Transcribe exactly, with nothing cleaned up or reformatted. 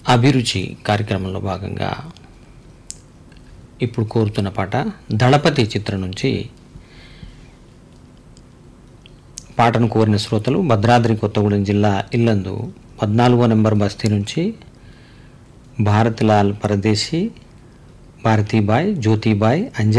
అభిరుచి కార్యక్రమంలో భాగంగా ఇప్పుడు కోరుతున్న పాట దళపతి చిత్రం నుంచి. పాటను కోరిన శ్రోతలు భద్రాద్రి కొత్తగూడెం జిల్లా ఇల్లందు పద్నాలుగో నెంబర్ బస్తీ నుంచి భారతిలాల్ పరదేశీ, భారతీబాయ్, జ్యోతిబాయ్, అంజలి